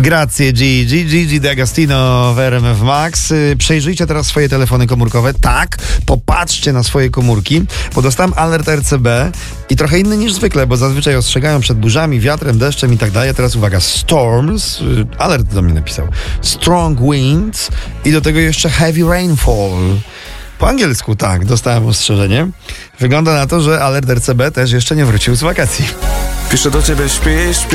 Grazie Gigi D'Agostino w RMF Max. Przejrzyjcie teraz swoje telefony komórkowe. Tak, popatrzcie na swoje komórki, bo dostałem alert RCB i trochę inny niż zwykle, bo zazwyczaj ostrzegają przed burzami, wiatrem, deszczem i tak dalej. Teraz uwaga, storms, alert do mnie napisał, strong winds i do tego jeszcze heavy rainfall. Po angielsku tak, dostałem ostrzeżenie. Wygląda na to, że alert RCB też jeszcze nie wrócił z wakacji. Piszę do ciebie, śpisz.